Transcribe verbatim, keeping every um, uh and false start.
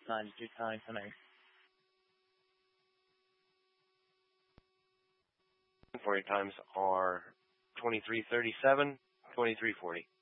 ninety-two time tonight. For your times are twenty-three thirty-seven, twenty-three forty.